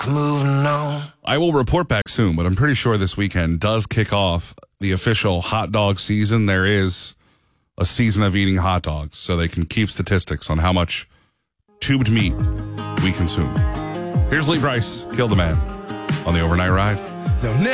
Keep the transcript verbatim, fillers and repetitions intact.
moving on. I will report back soon, but I'm pretty sure this weekend does kick off the official hot dog season. There is a season of eating hot dogs, so they can keep statistics on how much tubed meat we consume. Here's Lee Brice, Kill the Man, on the Overnight Ride.